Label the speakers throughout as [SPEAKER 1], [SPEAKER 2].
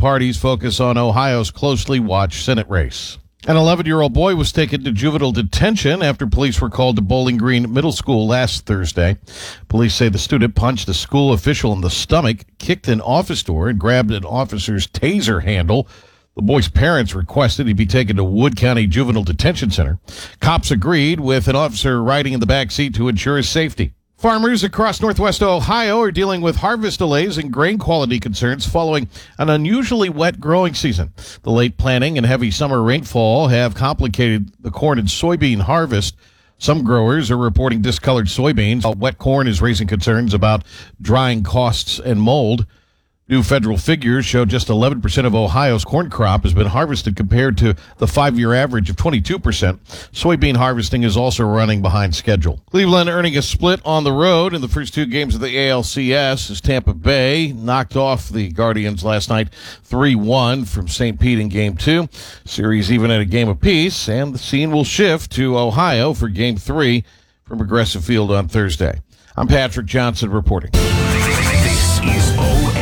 [SPEAKER 1] parties focus on Ohio's closely watched Senate race. An 11-year-old boy was taken to juvenile detention after police were called to Bowling Green Middle School last Thursday. Police say the student punched a school official in the stomach, kicked an office door, and grabbed an officer's taser handle. The boy's parents requested he be taken to Wood County Juvenile Detention Center. Cops agreed, with an officer riding in the back seat to ensure his safety. Farmers across northwest Ohio are dealing with harvest delays and grain quality concerns following an unusually wet growing season. The late planting and heavy summer rainfall have complicated the corn and soybean harvest. Some growers are reporting discolored soybeans, while wet corn is raising concerns about drying costs and mold. New federal figures show just 11% of Ohio's corn crop has been harvested compared to the 5-year average of 22%. Soybean harvesting is also running behind schedule. Cleveland earning a split on the road in the first 2 games of the ALCS as Tampa Bay knocked off the Guardians last night 3-1 from St. Pete in Game 2. Series even at a game apiece, and the scene will shift to Ohio for Game 3 from Progressive Field on Thursday. I'm Patrick Johnson reporting.
[SPEAKER 2] This is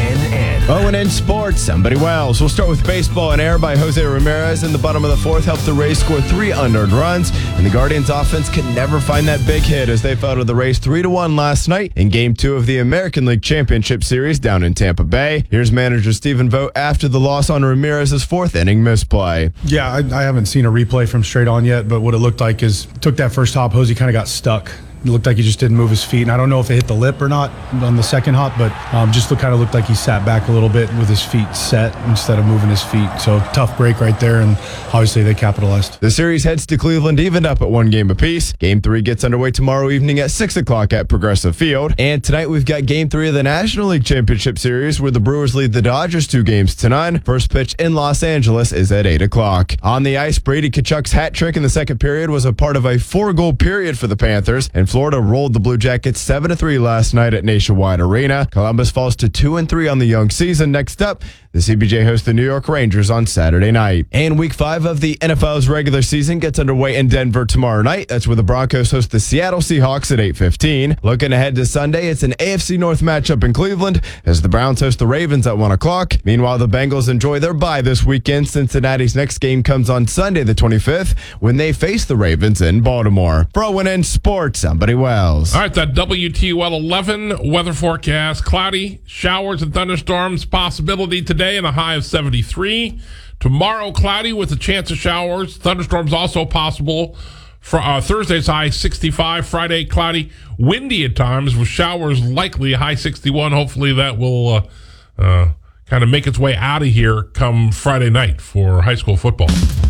[SPEAKER 3] ONN Sports, somebody Wells. We'll start with baseball. An error by Jose Ramirez in the bottom of the 4th helped the Rays score 3 unearned runs, and the Guardians offense could never find that big hit as they fell to the Rays 3-1 last night in Game 2 of the American League Championship Series down in Tampa Bay. Here's manager Stephen Vogt after the loss on Ramirez's 4th inning misplay.
[SPEAKER 4] Yeah, I haven't seen a replay from straight on yet, but what it looked like is took that first hop, Jose kind of got stuck. It looked like he just didn't move his feet, and I don't know if it hit the lip or not on the second hop, but just kind of looked like he sat back a little bit with his feet set instead of moving his feet. So tough break right there, and obviously they capitalized.
[SPEAKER 3] The series heads to Cleveland evened up at 1 game apiece. Game 3 gets underway tomorrow evening at 6 o'clock at Progressive Field. And tonight we've got Game 3 of the National League Championship Series where the Brewers lead the Dodgers 2-0 to none. First pitch in Los Angeles is at 8 o'clock. On the ice, Brady Tkachuk's hat trick in the second period was a part of a 4-goal period for the Panthers, and Florida rolled the Blue Jackets 7-3 last night at Nationwide Arena. Columbus falls to 2-3 on the young season. Next up, the CBJ hosts the New York Rangers on Saturday night. And Week 5 of the NFL's regular season gets underway in Denver tomorrow night. That's where the Broncos host the Seattle Seahawks at 8:15. Looking ahead to Sunday, it's an AFC North matchup in Cleveland as the Browns host the Ravens at 1 o'clock. Meanwhile, the Bengals enjoy their bye this weekend. Cincinnati's next game comes on Sunday the 25th when they face the Ravens in Baltimore. For ONN Sports, somebody Wells.
[SPEAKER 5] All right, that WTUL 11 weather forecast. Cloudy, showers and thunderstorms possibility today and a high of 73. Tomorrow, cloudy with a chance of showers. Thunderstorms also possible. For Thursday's high 65. Friday, cloudy, windy at times with showers likely, high 61. Hopefully that will kind of make its way out of here come Friday night for high school football.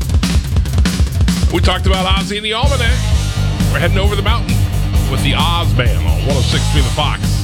[SPEAKER 5] We talked about Ozzy and the Almanac. We're heading over the mountain with the Oz Band on 106.3 The Fox.